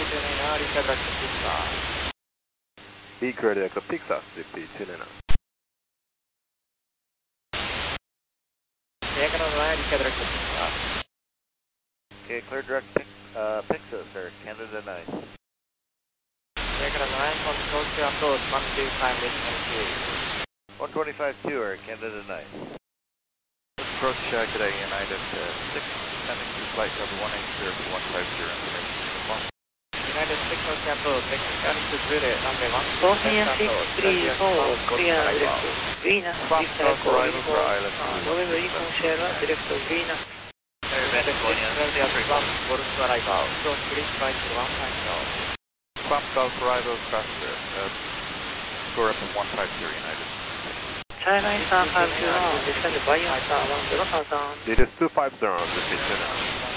Pixar, reset direct to Pixar. Be clear direct to Pixar, CP29. Diagonal line, reset direct to Pixar. Okay, clear direct Pixar, sir, Canada 9. Diagonal line from Tokyo approach 135 125-2, or Canada 9. Approach today, United 6, sending to flight level 180 for 150 information. United 6 Tokyo approach, technical to Zurich, runway 1. Bosnia 634, clear direct to Venus, Fast arrival for Island. November Eco Sierra, direct to Venus. United 6 Delta 1, Golf to arrival, approach please flight to 150. Prompt Gulf arrival, crossfire, score up of 150 United. China 350, descend by 1000, It is 250 on CP29.